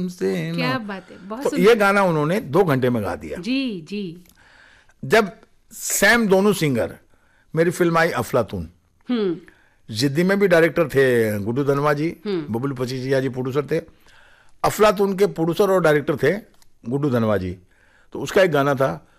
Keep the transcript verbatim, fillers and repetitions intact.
तुमसे क्या बात है, बहुत तो ये गाना उन्होंने दो घंटे में गा दिया। जी जी। जब सैम दोनों सिंगर, मेरी फिल्म आई अफलातून, जिद्दी में भी डायरेक्टर थे गुड्डू धनवा जी, बबलू पचीसिया जी प्रोड्यूसर थे। अफलातून के प्रोड्यूसर और डायरेक्टर थे गुड्डू धनवा जी। तो उसका एक गाना था,